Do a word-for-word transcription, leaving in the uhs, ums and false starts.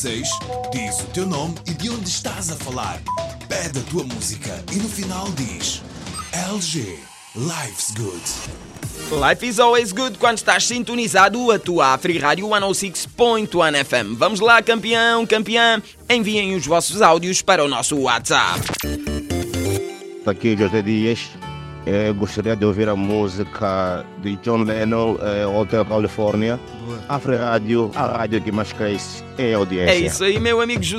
seis, diz o teu nome e de onde estás a falar. Pede a tua música e no final diz L G, Life's Good. Life is always good quando estás sintonizado a tua Afri Rádio cento e seis ponto um F M. Vamos lá, campeão, campeã. Enviem os vossos áudios para o nosso WhatsApp. Aqui, José Dias. Eu gostaria de ouvir a música de John Lennon, eh, Hotel California. Afri Rádio, a rádio que mais cresce em audiência. É isso aí, meu amigo José.